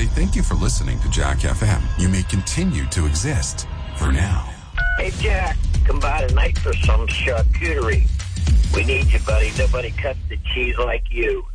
say thank you for listening to Jack FM. You may continue to exist for now. Hey, Jack, come by tonight for some charcuterie. We need you, buddy. Nobody cuts the cheese like you.